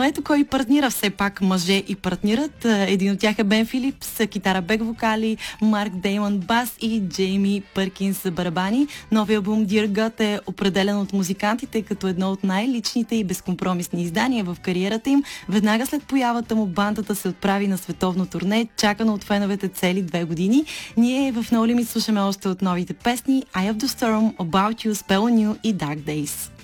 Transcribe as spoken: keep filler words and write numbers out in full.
Но ето кой партнира все пак мъже и партнират. Един от тях е Бен Филипс, китара, бек вокали, Марк Деймон бас и Джейми Пъркинс барабани. Новия албум Dear God е определен от музикантите като едно от най-личните и безкомпромисни издания в кариерата им. Веднага след появата му бандата се отправи на световно турне, чакано от феновете цели две години. Ние в No Limit слушаме още от новите песни Eye of the Storm, About You, Spell On You и Dark Days.